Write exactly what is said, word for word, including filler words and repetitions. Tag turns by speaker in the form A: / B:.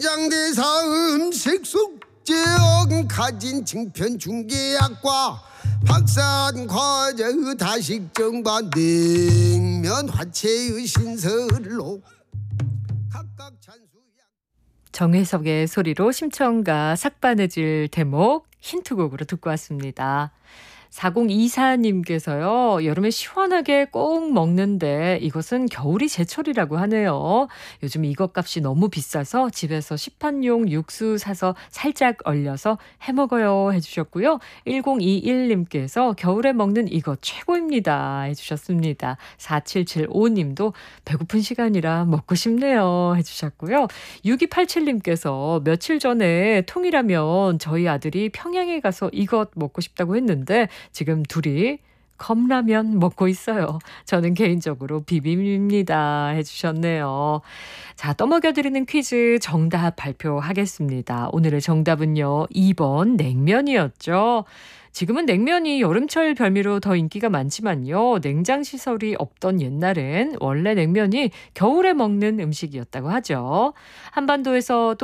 A: 현장대사 음식 숙적 가진 층편 중개학과 박산 과제 다식 정반 냉면 화채의 신설로 각각 찬수.
B: 정혜석의 소리로 심청가 삭바느질 대목 힌트곡으로 듣고 왔습니다. 사공이사님께서요. 여름에 시원하게 꼭 먹는데 이것은 겨울이 제철이라고 하네요. 요즘 이것 값이 너무 비싸서 집에서 시판용 육수 사서 살짝 얼려서 해먹어요 해주셨고요. 일공이일님께서 겨울에 먹는 이것 최고입니다 해주셨습니다. 사칠칠오님도 배고픈 시간이라 먹고 싶네요 해주셨고요. 육이팔칠님께서 며칠 전에 통일하면 저희 아들이 평양에 가서 이것 먹고 싶다고 했는데 지금 둘이 컵라면 먹고 있어요. 저는 개인적으로 비빔입니다 해주셨네요. 자, 떠먹여드리는 퀴즈 정답 발표하겠습니다. 오늘의 정답은요. 이 번 냉면이었죠. 지금은 냉면이 여름철 별미로 더 인기가 많지만요. 냉장시설이 없던 옛날엔 원래 냉면이 겨울에 먹는 음식이었다고 하죠. 한반도에서 또